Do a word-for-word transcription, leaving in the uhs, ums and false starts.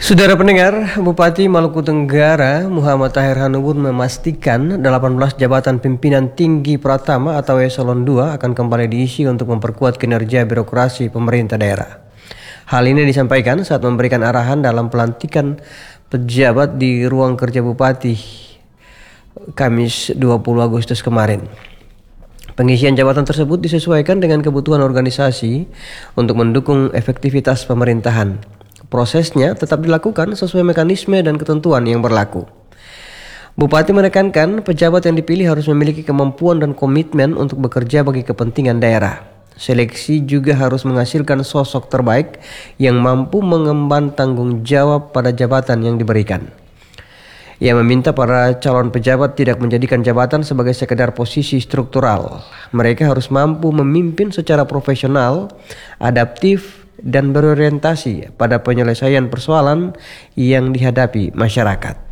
Saudara pendengar, Bupati Maluku Tenggara Muhammad Tahir Hanubun memastikan delapan belas jabatan pimpinan tinggi Pratama atau Eselon dua akan kembali diisi untuk memperkuat kinerja birokrasi pemerintah daerah. Hal ini disampaikan saat memberikan arahan dalam pelantikan pejabat di ruang kerja Bupati Kamis dua puluh Agustus kemarin. Pengisian jabatan tersebut disesuaikan dengan kebutuhan organisasi untuk mendukung efektivitas pemerintahan. Prosesnya tetap dilakukan sesuai mekanisme dan ketentuan yang berlaku. Bupati menekankan pejabat yang dipilih harus memiliki kemampuan dan komitmen untuk bekerja bagi kepentingan daerah. Seleksi juga harus menghasilkan sosok terbaik yang mampu mengemban tanggung jawab pada jabatan yang diberikan. Ia meminta para calon pejabat tidak menjadikan jabatan sebagai sekedar posisi struktural. Mereka harus mampu memimpin secara profesional, adaptif, dan berorientasi pada penyelesaian persoalan yang dihadapi masyarakat.